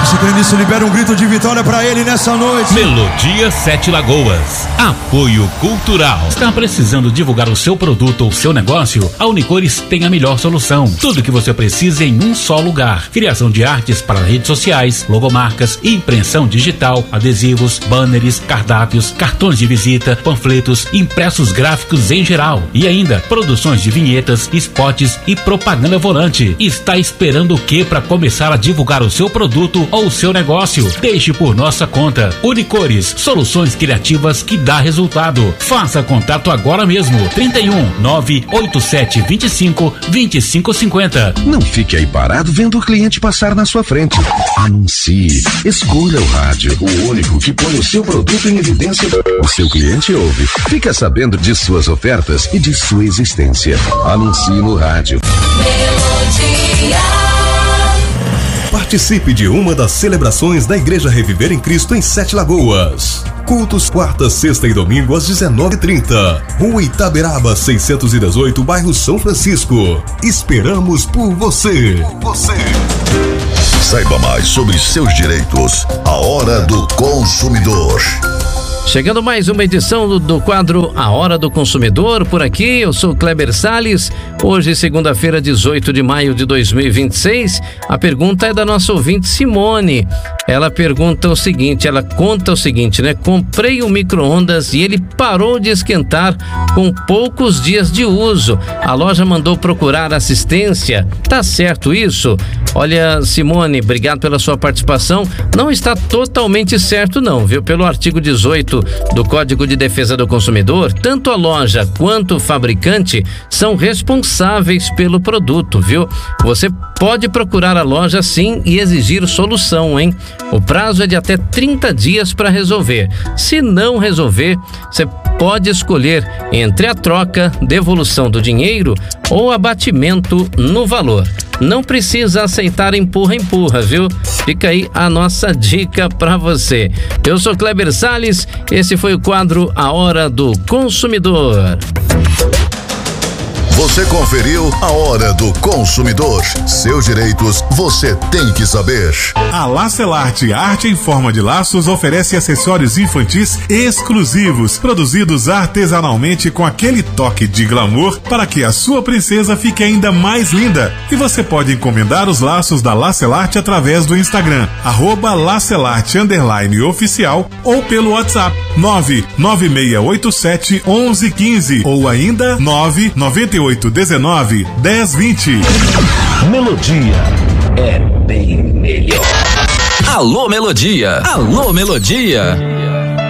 Você crê nisso? Libera um grito de vitória pra ele nessa noite. Melodia Sete Lagoas. Apoio Cultural. Está precisando divulgar o seu produto ou seu negócio? A Unicores tem a melhor solução. Tudo que você precisa em um só lugar. Criação de artes para redes sociais, logomarcas, impressão digital, adesivos, banners, cardápios, cartões de visita, panfletos, impressos gráficos em geral. E ainda, produções de vinhetas, spots e propaganda volante. Está esperando o que para começar a divulgar o seu produto ou o seu negócio? Deixe por nossa conta. Unicores, soluções criativas que dá resultado. Faça contato agora mesmo. 31 987 25 2550. Não fique aí parado vendo o cliente passar na sua frente. Anuncie. Escolha o rádio, o único que põe o seu produto em evidência. O seu cliente ouve. Fica sabendo de suas ofertas e de sua existência. Anuncie no rádio. Participe de uma das celebrações da Igreja Reviver em Cristo em Sete Lagoas. Cultos quarta, sexta e domingo às 19h30. Rua Itaberaba 618, bairro São Francisco. Esperamos por você. Saiba mais sobre seus direitos. A Hora do Consumidor. Chegando mais uma edição do quadro A Hora do Consumidor, por aqui, eu sou Kleber Salles. Hoje, segunda-feira, 18 de maio de 2026, a pergunta é da nossa ouvinte Simone. Ela pergunta o seguinte, ela conta o seguinte, né? Comprei um micro-ondas e ele parou de esquentar com poucos dias de uso. A loja mandou procurar assistência. Tá certo isso? Olha, Simone, obrigado pela sua participação. Não está totalmente certo não, viu? Pelo artigo 18 do Código de Defesa do Consumidor, tanto a loja quanto o fabricante são responsáveis pelo produto, viu? Você pode procurar a loja sim e exigir solução, hein? O prazo é de até 30 dias para resolver. Se não resolver, você pode escolher entre a troca, devolução do dinheiro ou abatimento no valor. Não precisa aceitar empurra-empurra, viu? Fica aí a nossa dica para você. Eu sou Kleber Salles, esse foi o quadro A Hora do Consumidor. Você conferiu A Hora do Consumidor. Seus direitos você tem que saber. A Lacelarte Arte em Forma de Laços oferece acessórios infantis exclusivos, produzidos artesanalmente com aquele toque de glamour para que a sua princesa fique ainda mais linda. E você pode encomendar os laços da Lacelarte através do Instagram, @Lacelarte_oficial ou pelo WhatsApp 99687 1115 ou ainda 99819-1020. Melodia é bem melhor. Alô, Melodia! Alô, Melodia!